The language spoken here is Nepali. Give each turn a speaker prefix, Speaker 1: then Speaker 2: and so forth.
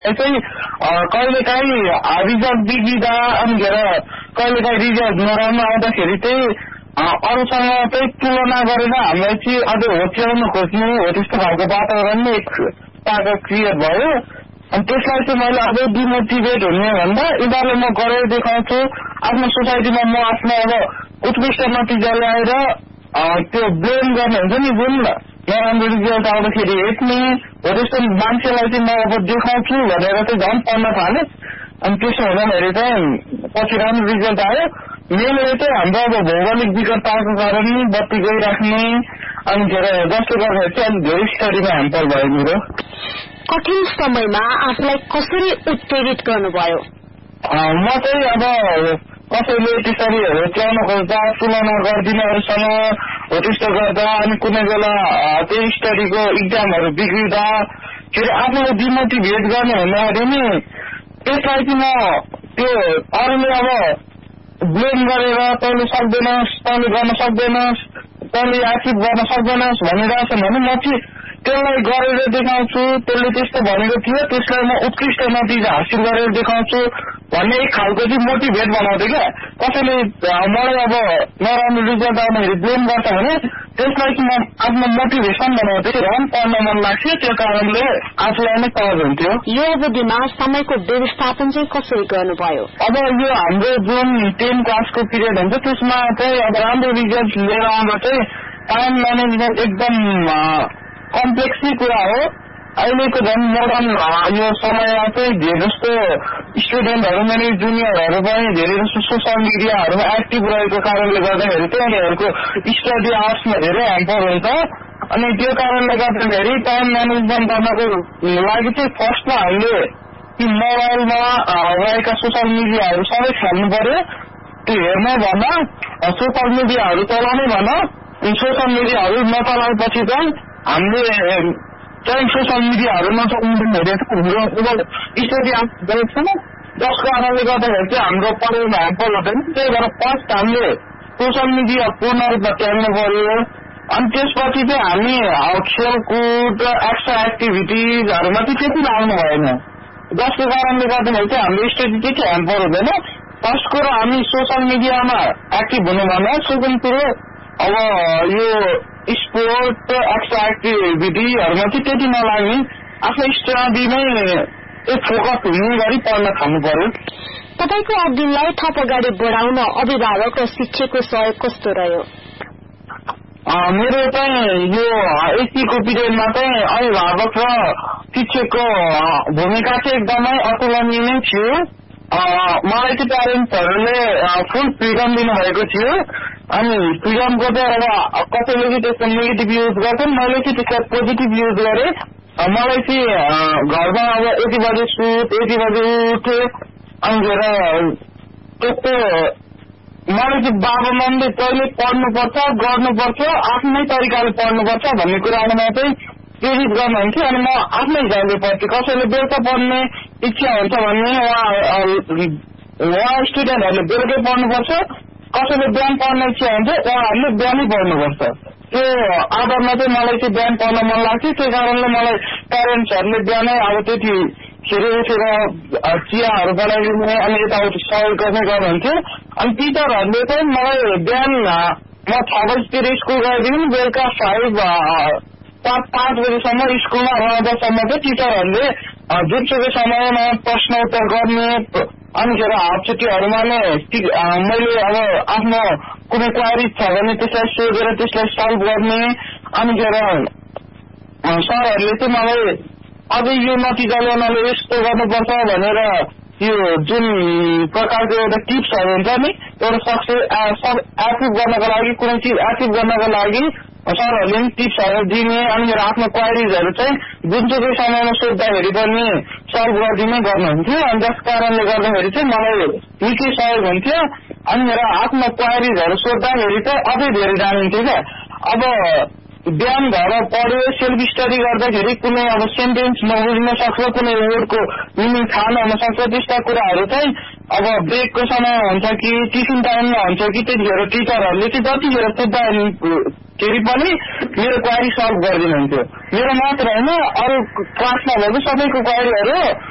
Speaker 1: चाहिँ कहिलेकाहीँ रिजल्ट बिग्रिँदा अनि कहिलेकाहीँ रिजल्ट नराम्रो आउँदाखेरि चाहिँ अरूसँग चाहिँ तुलना गरेर हामीलाई चाहिँ अझै होच्याउन खोज्ने हो त्यस्तो खालको वातावरण नै एक ताको क्रिएट भयो। अनि त्यसलाई चाहिँ मैले अझै डिमोटिभेट हुने भन्दा यिनीहरूले म गरेर देखाउँछु आफ्नो सोसाइटीमा म आफ्नो अब उत्कृष्ट नतिजा ल्याएर त्यो ब्लेम गर्ने हुन्छ नि जुन नराम्रो रिजल्ट आउँदाखेरि हेट्ने हो त्यस्तो मान्छेलाई चाहिँ म अब देखाउँछु भनेर चाहिँ झन् पढ्न थालेँ। अनि त्यसो हुँदाखेरि चाहिँ पछि राम्रो रिजल्ट आयो। मेनले चाहिँ हाम्रो अब भौगोलिक विकटताको कारण बत्ती गइराख्ने अनि जसले गर्दाखेरि चाहिँ अलिक धेरै स्टडीमा ह्याम्पर भयो मेरो।
Speaker 2: कठिन समयमा आफूलाई कसरी उत्प्रेरित गर्नुभयो?
Speaker 1: म चाहिँ अब कसैले त्यसरी होच्याउन खोज्दा तुलना गर्दिनँ अरूसँग हो त्यस्तो गर्दा अनि कुनै बेला त्यही स्टडीको इक्जामहरू बिग्रिँदा के अरे आफूलाई डिमोटिभेट गर्ने भन्दाखेरि नि त्यसलाई चाहिँ म त्यो अरूले अब ब्लेम गरेर तैँले सक्दैनस् तैँले गर्न सक्दैनस् तैँले एचिभ गर्न सक्दैनस् भनिरहेछ भने म चाहिँ त्यसलाई गरेर देखाउँछु त्यसले त्यस्तो भनेको थियो त्यसलाई म उत्कृष्ट नतिजा हासिल गरेर देखाउँछु भन्ने एक खालको चाहिँ मोटिभेट बनाउँथ्यो क्या। कसैले मलाई अब नराम्रो रिजल्ट आउँदाखेरि ब्लेम गर्छ भने त्यसलाई चाहिँ म आफ्नो मोटिभेसन बनाउँथेँ झन् पढ्न मन लाग्थ्यो त्यो कारणले आफूलाई नै सहज हुन्थ्यो।
Speaker 2: यो अवधिमा समयको व्यवस्थापन चाहिँ कसरी गर्नुभयो?
Speaker 1: अब यो हाम्रो जुन 10 क्लासको पिरियड हुन्छ त्यसमा चाहिँ अब राम्रो रिजल्ट लिएर आउँदा चाहिँ टाइम म्यानेजमेन्ट एकदम कम्प्लेक्सै कुरा हो। अहिलेको झन् मोडर्न यो समयमा चाहिँ धेरै जस्तो स्टुडेन्टहरू पनि जुनियरहरू पनि धेरै जस्तो सोसियल मिडियाहरूमा एक्टिभ रहेको कारणले गर्दाखेरि चाहिँ उनीहरूको स्टडी आवर्समा धेरै ह्याम्पर हुन्छ। अनि त्यो कारणले गर्दाखेरि टाइम म्यानेजमेन्ट गर्नको लागि चाहिँ फर्स्टमा हामीले ती मोबाइलमा रहेका सोसियल मिडियाहरू सबै खेल्नु पर्यो। त्यो हेर्नै भन सोसियल मिडियाहरू चलाउनै भन सोसियल मिडियाहरू नचलाएपछि चाहिँ हामीले चाहिँ सोसियल मिडियाहरू नचलाउँदाखेरि हाम्रो स्टडी गरेको छ जसको कारणले गर्दाखेरि चाहिँ हाम्रो पढाइमा ह्याम्पर हुँदैन। त्यही भएर फर्स्ट हामीले सोसियल मिडिया पूर्ण रूपमा त्याग्नु पर्यो। अनि त्यसपछि चाहिँ हामी खेलकुद एक्स्ट्रा एक्टिभिटिजहरूमा चाहिँ त्यति लाग्नु भएन जसको कारणले गर्दाखेरि चाहिँ हाम्रो स्टडी त्यति ह्याम्पर हुँदैन। फर्स्ट कुरो हामी सोसियल मिडियामा एक्टिभ हुनु भएन। सेकेन्ड कुरो अब यो स्पोर्ट एक्स्ट्रा एक्टिभिटीहरूमा चाहिँ त्यति नलाग्ने आफ्नो स्टडीमै फोकस हुने गरी पढ्न थाल्नु पर्यो।
Speaker 2: तपाईँको अध्ययनलाई थप अगाडि बढाउन अभिभावक र शिक्षकको सहयोग कस्तो रह्यो?
Speaker 1: मेरो चाहिँ यो एसीको पिरियडमा चाहिँ अभिभावक र शिक्षकको भूमिका चाहिँ एकदमै अतुलनीय नै थियो। मलाई चाहिँ प्यारेन्ट्सहरूले फुल फ्रिडम दिनुभएको थियो। अनि फ्रिडमको चाहिँ अब कसैले चाहिँ त्यसको नेगेटिभ युज गर्छन्, मैले चाहिँ त्यसलाई पोजिटिभ युज गरेँ। मलाई चाहिँ घरमा अब यति बजे सुत यति बजे उठे अनि त्यस्तो मलाई चाहिँ बाबा मम्मीले तैँले पढ्नुपर्छ गर्नुपर्छ आफ्नै तरिकाले पढ्नुपर्छ भन्ने कुरामा चाहिँ प्रेरित गर्नुहुन्थ्यो। अनि म आफ्नै हिसाबले पढ्थेँ। कसैले बेलुका पढ्ने इच्छा हुन्छ भने उहाँ स्टुडेन्टहरूले बेलुकै पढ्नुपर्छ, कसैले बिहान पढ्ने इच्छा हुन्छ उहाँहरूले बिहानै पढ्नुपर्छ। त्यो आधारमा चाहिँ मलाई चाहिँ बिहान पढ्न मन लाग्थ्यो। त्यही कारणले मलाई प्यारेन्ट्सहरूले बिहानै अब त्यतिखेर उठेर चियाहरू बनाइदिने अनि यताउति सहयोग गर्ने गर्नुहुन्थ्यो। अनि टिचरहरूले चाहिँ मलाई बिहान म 6 बजीतिर स्कुल गएदेखि बेलुका 5 बजीसम्म स्कुलमा रहँदासम्म चाहिँ टिचरहरूले जुनसुकै समयमा प्रश्नोत्तर गर्ने अनिखेर हाफ छुट्टीहरूमा नै मैले अब आफ्नो कुनै क्वारिज छ भने त्यसलाई सोधेर त्यसलाई सल्भ गर्ने। अनिखेर सरहरूले चाहिँ मलाई अझै यो नतिजा ल्याउनले यस्तो गर्नुपर्छ भनेर यो जुन प्रकारको एउटा टिप्सहरू हुन्छ नि एउटा सक्सेस एचिभ गर्नको लागि कुनै चिज एचिभ गर्नको लागि सरहरूले पनि टिप्सहरू दिने। अनि आफ्नो क्वारिजहरू चाहिँ जुनसुकै समयमा सोद्धाखेरि पनि सल्भ गरिदिने गर्नुहुन्थ्यो। अनि जस कारणले गर्दाखेरि चाहिँ मलाई निकै सहयोग हुन्थ्यो। अनि आफ्नो क्वारिजहरू सोद्धाखेरि चाहिँ अझै धेरै जानिन्थ्यो क्या। अब बिहान घर पढ्यो सेल्फ स्टडी गर्दाखेरि कुनै अब सेन्टेन्स नबुझ्न सक्छ, कुनै वर्डको मिनिङ थाहा नहुन सक्छ। त्यस्ता कुराहरू चाहिँ अब ब्रेकको समय हुन्छ कि टिफिन टाइममा हुन्छ कि त्यतिखेर टिचरहरूले चाहिँ जतिखेर सोद्धाखेरि पनि मेरो क्वारी सल्भ गरिदिनुहुन्थ्यो। मेरो मात्र होइन अरू क्लासमा भएको सबैको क्वारीहरू